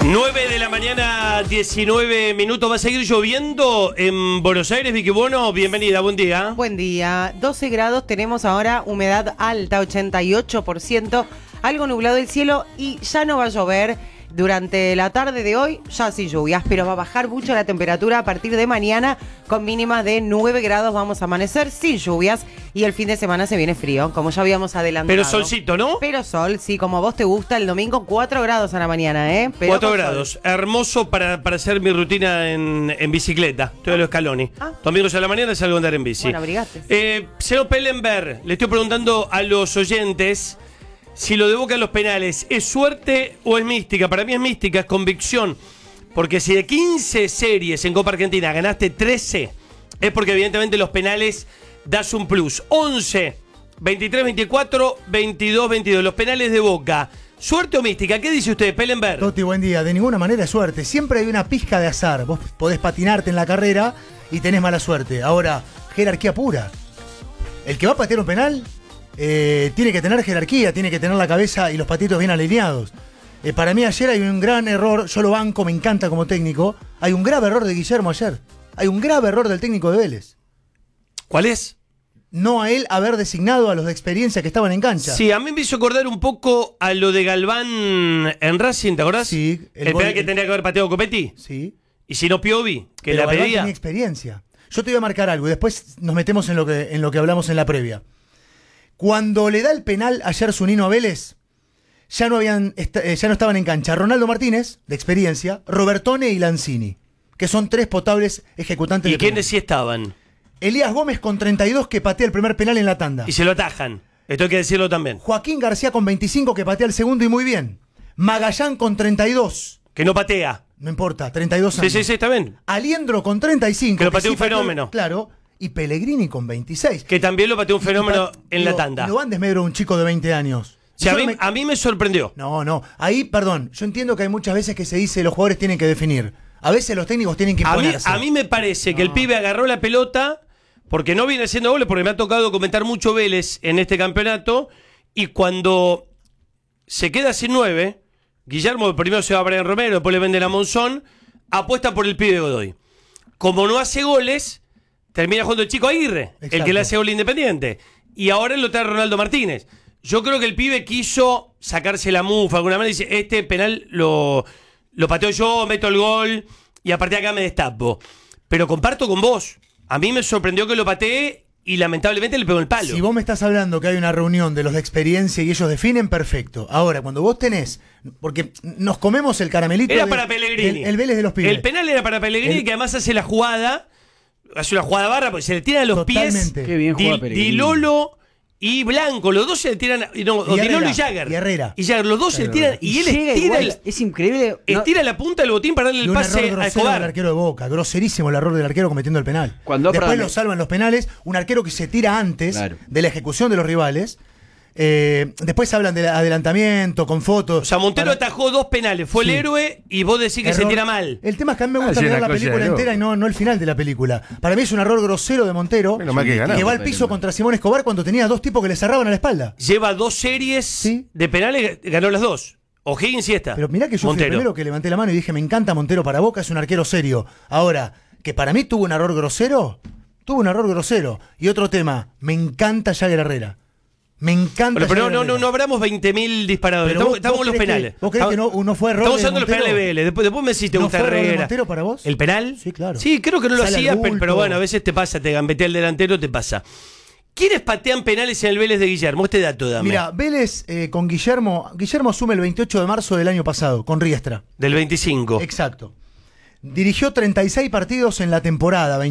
9 de la mañana, 19 minutos. ¿Va a seguir lloviendo en Buenos Aires, Vicky Bono? Bienvenida, buen día. Buen día. 12 grados, tenemos ahora humedad alta, 88%, algo nublado el cielo y ya no va a llover. Durante la tarde de hoy, ya sin lluvias, pero va a bajar mucho la temperatura a partir de mañana, con mínimas de 9 grados vamos a amanecer sin lluvias y el fin de semana se viene frío, como ya habíamos adelantado. Pero solcito, ¿no? Pero sol, sí, como a vos te gusta, el domingo 4 grados a la mañana, ¿eh? Pero 4 grados, sol. Hermoso para hacer mi rutina en bicicleta, estoy a los Scaloni. Domingos a la mañana salgo a andar en bici. Bueno, abrigate. Señor Pellenberg, le estoy preguntando a los oyentes si lo de Boca en los penales es suerte o es mística. Para mí es mística, es convicción. Porque si de 15 series en Copa Argentina ganaste 13, es porque evidentemente los penales das un plus. 11, 23-24, 22-22. Los penales de Boca. ¿Suerte o mística? ¿Qué dice usted, Pellenberg? Toti, buen día. De ninguna manera es suerte. Siempre hay una pizca de azar. Vos podés patinarte en la carrera y tenés mala suerte. Ahora, jerarquía pura. El que va a patear un penal tiene que tener jerarquía, tiene que tener la cabeza y los patitos bien alineados. Para mí ayer hay un gran error, yo lo banco, me encanta como técnico. Hay un grave error de Guillermo ayer. Hay un grave error del técnico de Vélez. ¿Cuál es? No a él haber designado a los de experiencia que estaban en cancha. Sí, a mí me hizo acordar un poco a lo de Galván en Racing, ¿te acordás? Sí. El penal que tenía que haber pateado Copetti. Sí. Y si no Piovi, que pero la Galván pedía. tenía experiencia. Yo te voy a marcar algo y después nos metemos en lo que hablamos en la previa. Cuando le da el penal ayer Zunino a Vélez, ya no estaban en cancha Ronaldo Martínez, de experiencia, Robertone y Lanzini, que son tres potables ejecutantes. ¿Y quiénes sí estaban? Elías Gómez con 32 que patea el primer penal en la tanda. Y se lo atajan. Esto hay que decirlo también. Joaquín García con 25 que patea el segundo y muy bien. Magallán con 32. Que no patea. No importa, 32 años. Sí, está bien. Aliendro con 35. Que lo patea sí un fenómeno. Claro. Y Pellegrini con 26. Que también lo pateó un fenómeno en la tanda. No van desmedro un chico de 20 años. O sea, a mí me sorprendió. No. Ahí, perdón, yo entiendo que hay muchas veces que se dice los jugadores tienen que definir. A veces los técnicos tienen que imponerse. A mí me parece que el pibe agarró la pelota porque no viene haciendo goles, porque me ha tocado comentar mucho Vélez en este campeonato. Y cuando se queda sin 9, Guillermo primero se va a Brian Romero, después le venden a Monzón, apuesta por el pibe Godoy. Como no hace goles, termina jugando el chico Aguirre, el que le hace gol Independiente. Y ahora lo trae Ronaldo Martínez. Yo creo que el pibe quiso sacarse la mufa de alguna manera y dice, este penal lo pateo yo, meto el gol y a partir de acá me destapo. Pero comparto con vos. A mí me sorprendió que lo pateé y lamentablemente le pegó el palo. Si vos me estás hablando que hay una reunión de los de experiencia y ellos definen, perfecto. Ahora, cuando vos tenés, porque nos comemos el caramelito. Era para Pellegrini. El Vélez de los pibes. El penal era para Pellegrini, que además hace la jugada. Hace una jugada barra porque se le tiran a los Totalmente. pies. Qué bien juega Pellegrini. Di Lolo y Blanco, los dos se le tiran. No, y Di Lolo y Jagger. Y Herrera. Y Jagger, los dos se le tiran. Y él estira, es increíble. Estira la punta del botín para darle el pase a Escobar. Del arquero de Boca. Groserísimo el error del arquero cometiendo el penal. Después lo salvan los penales. Un arquero que se tira antes de la ejecución de los rivales. Después hablan de adelantamiento, con fotos. O sea, Montero atajó 2 penales, fue el héroe y vos decís que se tira mal. El tema es que a mí me gusta mirar la película entera y no el final de la película. Para mí es un error grosero de Montero que va al piso contra Simón Escobar cuando tenía 2 tipos que le cerraban a la espalda. Lleva 2 series de penales, ganó las 2. O'Higgins y esta. Pero mirá que yo fui el primero que levanté la mano y dije, me encanta Montero para Boca, es un arquero serio. Ahora, que para mí tuvo un error grosero. Y otro tema, me encanta Jagger Herrera. Me encanta. Pero no abramos 20.000 disparadores. Estamos en los penales. ¿Vos crees que no fue error? Estamos usando los penales de Vélez. Después me decís te gusta Herrera. ¿No Montero para vos? ¿El penal? Sí, claro. Sí, creo que no lo hacía, pero bueno, a veces te pasa, te gambetea el delantero, te pasa. ¿Quiénes patean penales en el Vélez de Guillermo? Este dato dame. Mira, Vélez con Guillermo asume el 28 de marzo del año pasado, con Riestra. Del 25. Exacto. Dirigió 36 partidos en la temporada.